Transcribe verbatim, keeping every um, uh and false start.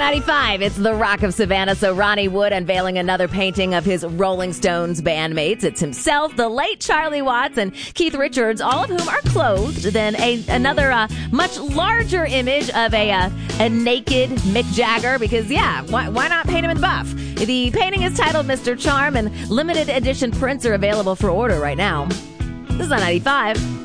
ninety-five, it's The Rock of Savannah. So Ronnie Wood unveiling another painting of his Rolling Stones bandmates. It's himself, the late Charlie Watts, and Keith Richards, all of whom are clothed. Then a, another uh, much larger image of a uh, a naked Mick Jagger, because, yeah, why, why not paint him in buff? The painting is titled Mister Charm, and limited edition prints are available for order right now. This is on ninety-five.